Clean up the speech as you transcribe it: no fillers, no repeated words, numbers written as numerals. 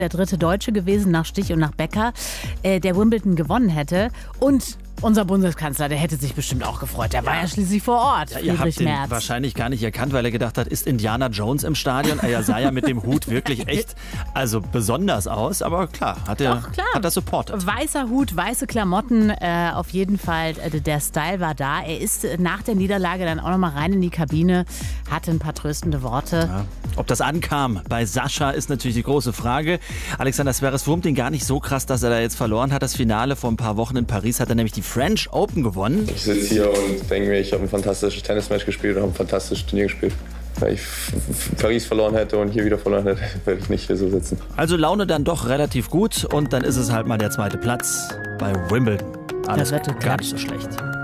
der dritte Deutsche gewesen nach Stich und nach Becker, der Wimbledon gewonnen hätte. Und unser Bundeskanzler, der hätte sich bestimmt auch gefreut. Der war ja schließlich vor Ort, Ja, ihr habt Friedrich ihn Merz. wahrscheinlich gar nicht erkannt, weil er gedacht hat, ist Indiana Jones im Stadion? Er sah ja mit dem Hut wirklich echt besonders aus. Aber klar, hat er supportet. Weißer Hut, weiße Klamotten, auf jeden Fall, der Style war da. Er ist nach der Niederlage dann auch nochmal rein in die Kabine, hatte ein paar tröstende Worte. Ja. Ob das ankam bei Sascha, ist natürlich die große Frage. Alexander Zverev wurmt ihn gar nicht so krass, dass er da jetzt verloren hat. Das Finale vor ein paar Wochen in Paris hat er nämlich die French Open gewonnen. Ich sitze hier und denke mir, ich habe ein fantastisches Tennismatch gespielt und habe ein fantastisches Turnier gespielt. Wenn ich Paris verloren hätte und hier wieder verloren hätte, werde ich nicht hier so sitzen. Also Laune dann doch relativ gut und dann ist es halt mal der zweite Platz bei Wimbledon. Alles wird gar nicht so schlecht.